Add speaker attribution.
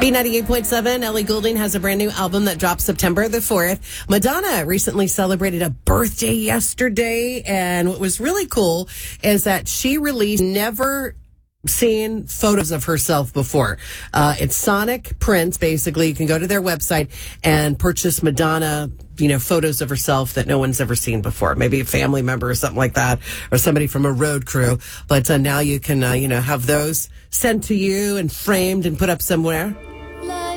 Speaker 1: B98.7, Ellie Goulding has a brand new album that drops September the 4th. Madonna recently celebrated a birthday yesterday, and what was really cool is that she released never seen photos of herself before. It's Sonic Prints, basically. You can go to their website and purchase Madonna, photos of herself that no one's ever seen before. Maybe a family member or something like that, or somebody from a road crew. But now you can, have those sent to you and framed and put up somewhere.